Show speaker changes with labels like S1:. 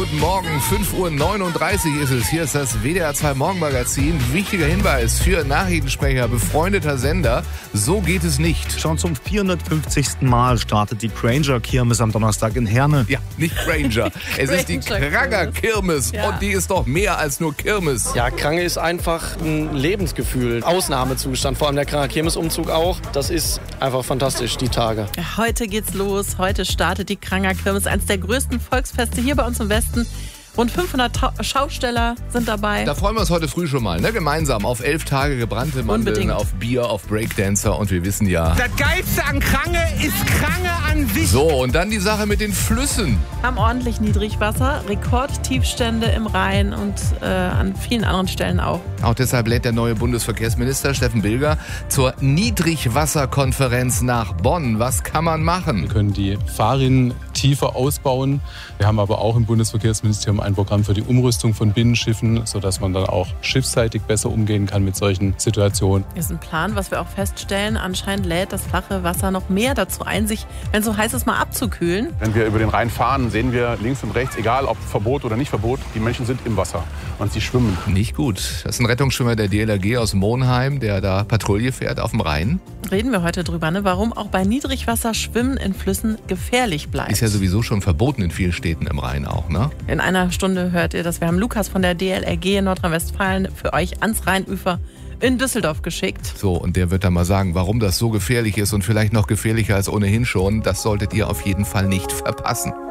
S1: guten Morgen, 5:39 Uhr ist es. Hier ist das WDR 2 Morgenmagazin. Wichtiger Hinweis für Nachrichtensprecher, befreundeter Sender. So geht es nicht.
S2: Schon zum 450. Mal startet die Granger-Kirmes am Donnerstag in Herne.
S1: Ja, nicht Granger. Es ist die Kranger-Kirmes.
S3: Ja.
S1: Und die ist doch mehr als nur Kirmes.
S4: Ja, Krange ist einfach ein Lebensgefühl. Ausnahmezustand, vor allem der Kranger Kirmesumzug auch. Das ist einfach fantastisch, die Tage.
S3: Heute geht's los. Heute startet die Kranger Kirmes, eines der größten Volksfeste hier bei uns im Westen. Rund 500 Schausteller sind dabei.
S1: Da freuen wir uns heute früh schon mal, ne? Gemeinsam auf 11 Tage gebrannte Mandeln,
S3: Unbedingt.
S1: auf Bier, auf Breakdancer und wir wissen ja...
S5: Das Geilste an Krange ist Krange an sich.
S1: So, und dann die Sache mit den Flüssen.
S3: Haben ordentlich Niedrigwasser, Rekordtiefstände im Rhein und an vielen anderen Stellen auch.
S1: Auch deshalb lädt der neue Bundesverkehrsminister Steffen Bilger zur Niedrigwasserkonferenz nach Bonn. Was kann man machen?
S6: Wir können die Fahrrinnen tiefer ausbauen. Wir haben aber auch im Bundesverkehrsministerium ein Programm für die Umrüstung von Binnenschiffen, sodass man dann auch schiffsseitig besser umgehen kann mit solchen Situationen.
S3: Das ist ein Plan, was wir auch feststellen. Anscheinend lädt das flache Wasser noch mehr dazu ein, sich, wenn es so heiß ist, mal abzukühlen.
S7: Wenn wir über den Rhein fahren, sehen wir links und rechts, egal ob Verbot oder nicht Verbot, die Menschen sind im Wasser und sie schwimmen.
S1: Nicht gut. Das ist ein Rettungsschwimmer der DLRG aus Monheim, der da Patrouille fährt auf dem Rhein.
S3: Reden wir heute drüber, ne? Warum auch bei Niedrigwasser Schwimmen in Flüssen gefährlich bleibt.
S1: Ist ja sowieso schon verboten in vielen Städten im Rhein auch, ne?
S3: In einer Stunde hört ihr das. Wir haben Lukas von der DLRG in Nordrhein-Westfalen für euch ans Rheinufer in Düsseldorf geschickt.
S1: So, und der wird dann mal sagen, warum das so gefährlich ist und vielleicht noch gefährlicher als ohnehin schon. Das solltet ihr auf jeden Fall nicht verpassen.